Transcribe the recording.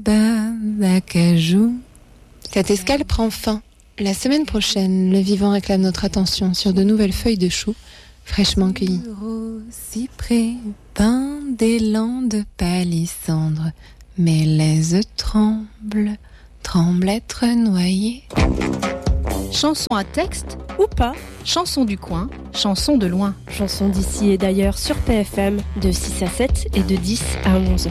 d'acajou. Cette escale prend fin. La semaine prochaine, le vivant réclame notre attention sur de nouvelles feuilles de chou fraîchement cueillies. Cyprès, pin d'élan de palissandre, mes laises tremblent être noyées. Chanson à texte ou pas, chanson du coin, chanson de loin. Chanson d'ici et d'ailleurs sur PFM de 6 à 7 et de 10 à 11.